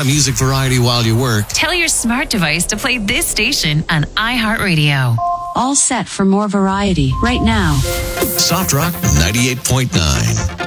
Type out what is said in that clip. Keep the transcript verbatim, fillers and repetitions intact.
A music variety while you work. Tell your smart device to play this station on iHeartRadio. All set for more variety right now. Soft Rock ninety-eight point nine.